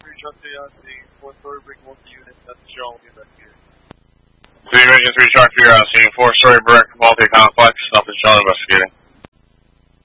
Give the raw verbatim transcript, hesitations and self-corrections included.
three, John three on the four-story brick multi-unit. That's John investigator. Three Region three, John three on scene, four-story brick multi-complex. Nothing shown investigating.